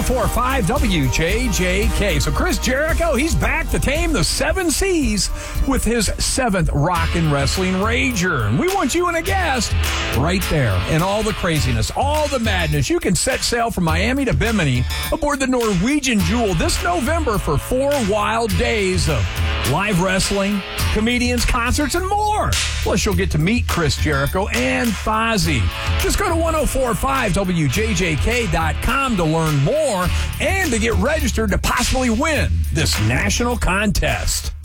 1045 WJJK. So Chris Jericho, he's back to tame the 7 C's with his 7th Rockin' Wrestling Rager. And we want you and a guest right there. And all the craziness, all the madness. You can set sail from Miami to Bimini aboard the Norwegian Jewel this November for 4 wild days of live wrestling, comedians, concerts, and more. Plus, you'll get to meet Chris Jericho and Fozzy. Just go to 1045WJJK.com to learn more and to get registered to possibly win this national contest.